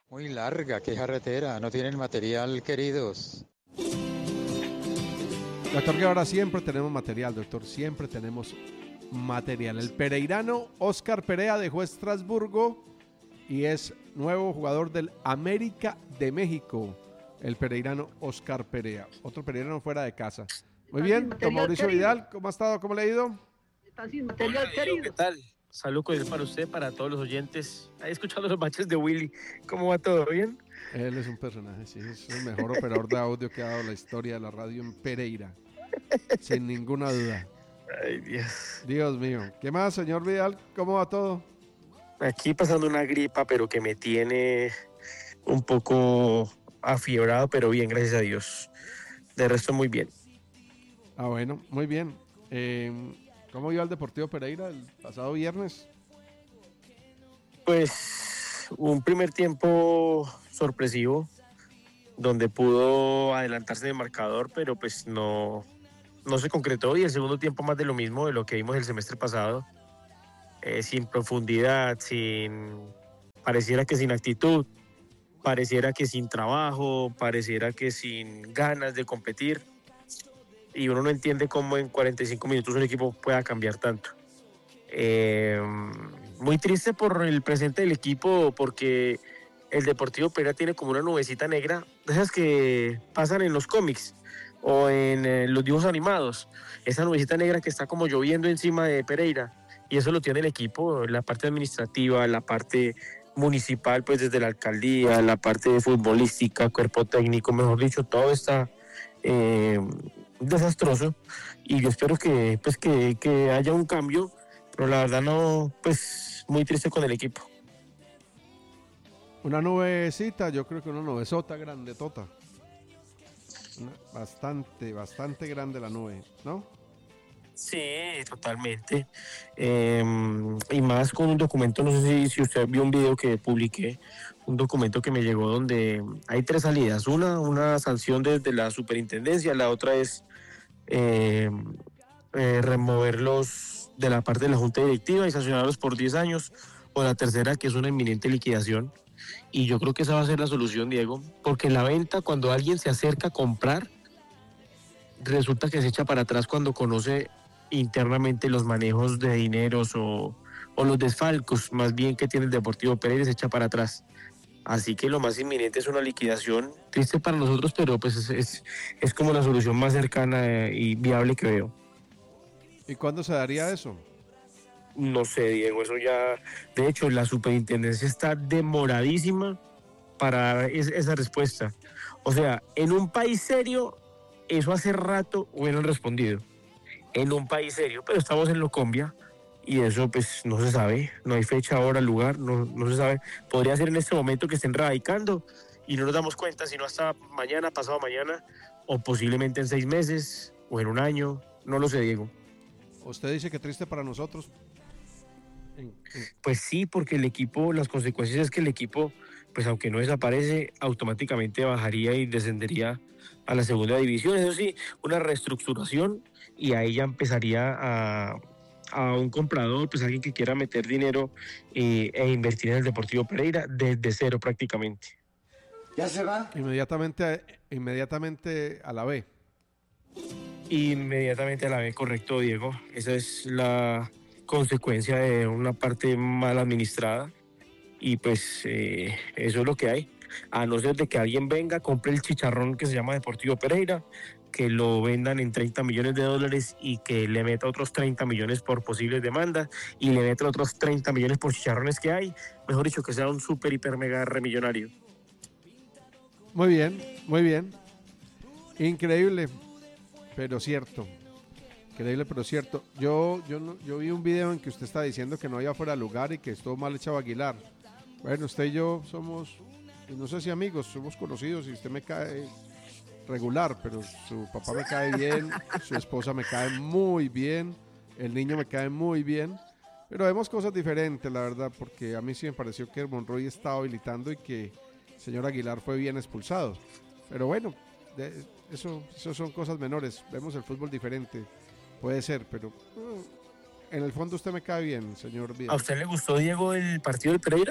Muy larga, qué carretera, no tienen material, queridos. Doctor Guevara, siempre tenemos material, doctor, siempre tenemos material. El pereirano Oscar Perea dejó Estrasburgo y es nuevo jugador del América de México. El pereirano Oscar Perea, otro pereirano fuera de casa. Muy bien, don Mauricio Vidal, ¿cómo ha estado? ¿Cómo le ha ido? Está sin material, querido. ¿Qué tal? Salud cordial para usted, para todos los oyentes. Ahí escuchando los baches de Willy. ¿Cómo va todo? ¿Bien? Él es un personaje, sí, es el mejor operador de audio que ha dado la historia de la radio en Pereira. Sin ninguna duda. Ay, Dios. Dios mío. ¿Qué más, señor Vidal? ¿Cómo va todo? Aquí pasando una gripa, pero que me tiene un poco afiebrado, pero bien, gracias a Dios. De resto, muy bien. Ah, bueno, muy bien. ¿Cómo iba el Deportivo Pereira el pasado viernes? Pues un primer tiempo sorpresivo, donde pudo adelantarse en el marcador, pero pues no se concretó, y el segundo tiempo más de lo mismo de lo que vimos el semestre pasado, sin profundidad, pareciera que sin actitud, pareciera que sin trabajo, pareciera que sin ganas de competir, y uno no entiende cómo en 45 minutos un equipo pueda cambiar tanto. Muy triste por el presente del equipo, porque el Deportivo Pereira tiene como una nubecita negra, de esas que pasan en los cómics o en los dibujos animados, esa nubecita negra que está como lloviendo encima de Pereira, y eso lo tiene el equipo, la parte administrativa, la parte municipal, pues desde la alcaldía, la parte futbolística, cuerpo técnico, mejor dicho, todo está desastroso, y yo espero que haya un cambio, pero la verdad no, pues muy triste con el equipo. Una nubecita, yo creo que una nubesota grande, tota. Bastante grande la nube, ¿no? Sí, totalmente. Y más con un documento, no sé si usted vio un video que publiqué, un documento que me llegó donde hay 3 salidas. Una sanción desde la superintendencia, la otra es removerlos de la parte de la junta directiva y sancionarlos por 10 años, o la tercera, que es una inminente liquidación. Y yo creo que esa va a ser la solución, Diego, porque en la venta, cuando alguien se acerca a comprar, resulta que se echa para atrás cuando conoce internamente los manejos de dineros o los desfalcos, más bien, que tiene el Deportivo Pereira, se echa para atrás. Así que lo más inminente es una liquidación, triste para nosotros, pero pues es como la solución más cercana y viable que veo. ¿Y cuándo se daría eso? No sé, Diego, eso ya... De hecho, la superintendencia está demoradísima para dar esa respuesta. O sea, en un país serio, eso hace rato hubieran respondido. En un país serio, pero estamos en Locombia y eso pues no se sabe, no hay fecha, hora, lugar, no se sabe. Podría ser en este momento que estén radicando y no nos damos cuenta, sino hasta mañana, pasado mañana, o posiblemente en 6 meses o en un año, no lo sé, Diego. Usted dice que triste para nosotros. Pues sí, porque el equipo, las consecuencias es que el equipo, pues aunque no desaparece, automáticamente bajaría y descendería a la segunda división. Eso sí, una reestructuración, y ahí ya empezaría a un comprador, pues alguien que quiera meter dinero e invertir en el Deportivo Pereira desde cero prácticamente. ¿Ya se va? Inmediatamente a la B. Inmediatamente a la B, correcto, Diego. Esa es la consecuencia de una parte mal administrada, y pues eso es lo que hay. A no ser de que alguien venga, compre el chicharrón que se llama Deportivo Pereira, que lo vendan en $30 millones y que le meta otros 30 millones por posibles demandas y le meta otros 30 millones por chicharrones que hay. Mejor dicho, que sea un super, hiper, mega remillonario. Muy bien, muy bien. Increíble, pero cierto. Increíble, pero cierto. Yo vi un video en que usted está diciendo que no había fuera de lugar y que estuvo mal echado Aguilar. Bueno, usted y yo somos, no sé si amigos, somos conocidos y usted me cae regular, pero su papá me cae bien, su esposa me cae muy bien, el niño me cae muy bien, pero vemos cosas diferentes, la verdad, porque a mí sí me pareció que el Monroy estaba habilitando y que el señor Aguilar fue bien expulsado. Pero bueno, eso son cosas menores, vemos el fútbol diferente. Puede ser, pero en el fondo usted me cae bien, señor Vidal. ¿A usted le gustó, Diego, el partido del Pereira?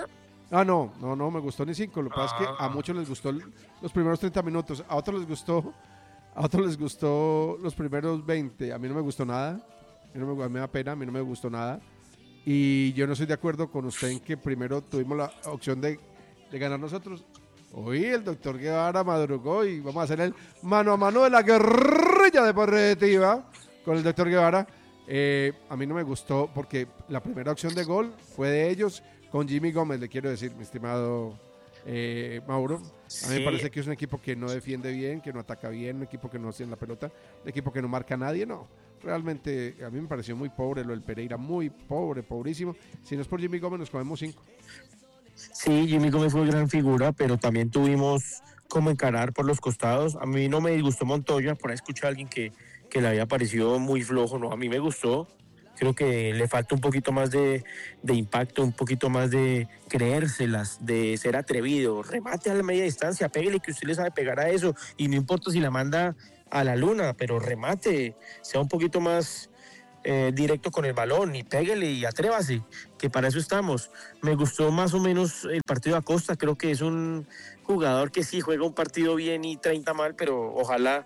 No me gustó ni 5. Lo que pasa es que a muchos les gustó los primeros 30 minutos, a otros les gustó los primeros 20. A mí no me gustó nada. A mí me da pena, a mí no me gustó nada. Y yo no estoy de acuerdo con usted en que primero tuvimos la opción de ganar nosotros. Hoy el doctor Guevara madrugó y vamos a hacer el mano a mano de la guerrilla deportiva con el doctor Guevara. A mí no me gustó porque la primera opción de gol fue de ellos con Jimmy Gómez, le quiero decir, mi estimado Mauro. A mí me parece que es un equipo que no defiende bien, que no ataca bien, un equipo que no hace en la pelota, un equipo que no marca a nadie, no. Realmente a mí me pareció muy pobre lo del Pereira, muy pobre, pobrísimo. Si no es por Jimmy Gómez nos comemos 5. Sí, Jimmy Gómez fue gran figura, pero también tuvimos como encarar por los costados. A mí no me disgustó Montoya, por ahí escuché a alguien que le había parecido muy flojo, no, a mí me gustó. Creo que le falta un poquito más de impacto, un poquito más de creérselas, de ser atrevido. Remate a la media distancia, pégale que usted le sabe pegar a eso. Y no importa si la manda a la luna, pero remate, sea un poquito más directo con el balón y pégale y atrévase, que para eso estamos. Me gustó más o menos el partido de Acosta, creo que es un jugador que sí juega un partido bien y 30 mal, pero ojalá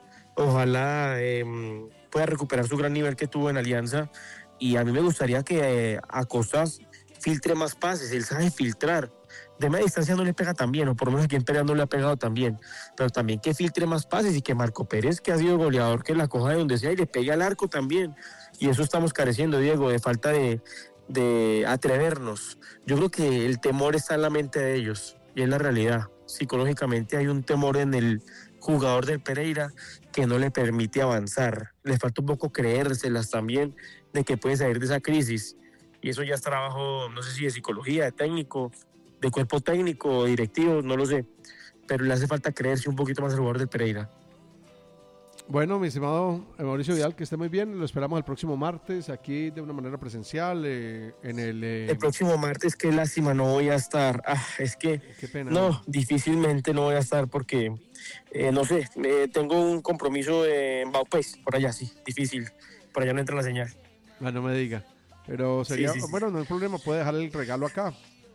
pueda recuperar su gran nivel que tuvo en Alianza. Y a mí me gustaría que Acosta filtre más pases, él sabe filtrar. De media distancia no le pega tan bien, o por lo menos aquí en Pereira no le ha pegado tan bien, pero también que filtre más pases y que Marco Pérez, que ha sido goleador, que la coja de donde sea y le pegue al arco también. Y eso estamos careciendo, Diego, de falta de atrevernos. Yo creo que el temor está en la mente de ellos, y es la realidad. Psicológicamente hay un temor en el jugador del Pereira que no le permite avanzar. Le falta un poco creérselas también de que puede salir de esa crisis. Y eso ya es trabajo, no sé si de psicología, de técnico, de cuerpo técnico, directivo, no lo sé. Pero le hace falta creerse un poquito más al jugador del Pereira. Bueno, mi estimado Mauricio Vidal, que esté muy bien. Lo esperamos el próximo martes aquí de una manera presencial en el... El próximo martes, qué lástima, no voy a estar. Es que qué pena. No, difícilmente no voy a estar porque, no sé, tengo un compromiso en Baupés, por allá sí, difícil. Por allá no entra la señal. No me diga. Pero sería, Sí. bueno, no hay problema, puede dejar el regalo acá.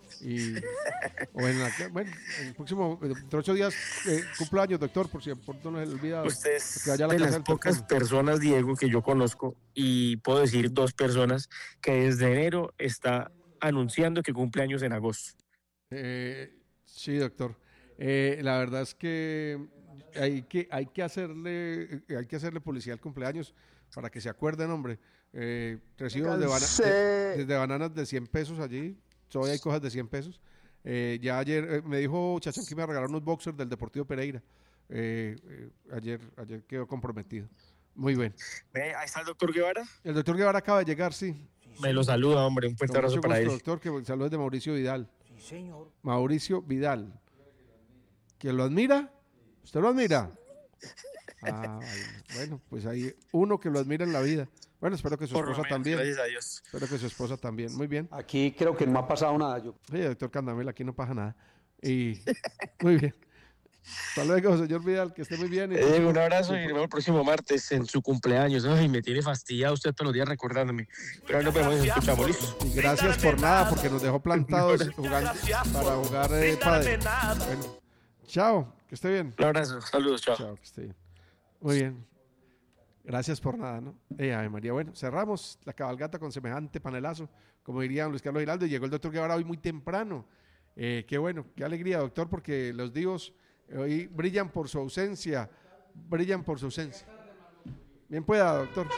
Bueno, el próximo, entre 8 días, cumpleaños, doctor, por si no nos olvida. Usted es de las pocas personas, Diego, que yo conozco, y puedo decir 2 personas, que desde enero está anunciando que cumple años en agosto. Sí, doctor. La verdad es que hay que hacerle publicidad al cumpleaños para que se acuerden, hombre. Recibo desde bananas de 100 pesos allí. Todavía hay cosas de 100 pesos. Ya ayer me dijo Chachán que me iba a regalar unos boxers del Deportivo Pereira. Ayer quedó comprometido. Muy bien. Ahí está el doctor Guevara. El doctor Guevara acaba de llegar, sí. Me lo saluda, hombre. Un fuerte abrazo para él. Doctor, que saludos de Mauricio Vidal. Sí, señor. Mauricio Vidal. ¿Quién lo admira? ¿Usted lo admira? Bueno, pues hay uno que lo admira en la vida. Bueno, espero que su esposa también. Gracias a Dios. Espero que su esposa también. Muy bien. Aquí creo que no ha pasado nada. Oye, doctor Candamel, aquí no pasa nada. Y muy bien. Hasta luego, señor Vidal, que esté muy bien. Un abrazo y nos vemos el próximo martes en su cumpleaños. Ay, me tiene fastidiado usted todos los días recordándome. Pero nos vemos y escuchamos, listo. Y gracias por nada, porque nos dejó plantados jugando para jugar padre. Bueno, chao, que esté bien. Un abrazo, saludos, chao. Chao, que esté bien. Muy bien. Gracias por nada, ¿no? Ay, María, bueno, cerramos la cabalgata con semejante panelazo, como dirían Luis Carlos Giraldo, y llegó el doctor Guevara hoy muy temprano. Qué bueno, qué alegría, doctor, porque los divos hoy brillan por su ausencia, Bien pueda, doctor.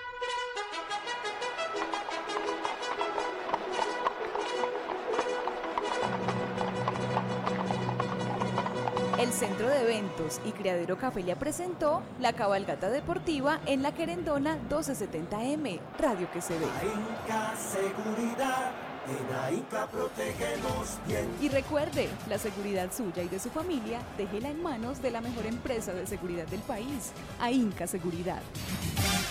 El Centro de Eventos y Criadero Cafelia presentó la cabalgata deportiva en la Querendona 1270M, Radio que se ve. AINCA Seguridad, en AINCA protegemos bien. Y recuerde, la seguridad suya y de su familia, déjela en manos de la mejor empresa de seguridad del país, AINCA Seguridad.